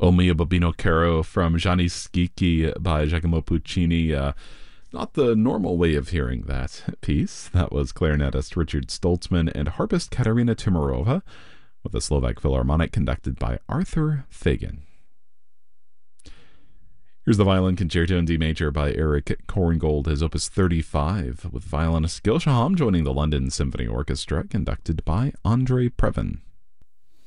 O mio bambino caro from Gianni Schicchi by Giacomo Puccini. Not the normal way of hearing that piece. That was clarinetist Richard Stoltzman and harpist Katarina Timurova with the Slovak Philharmonic conducted by Arthur Fagan. Here's the Violin Concerto in D major by Eric Korngold, his opus 35, with violinist Gil Shaham joining the London Symphony Orchestra conducted by Andrei Previn.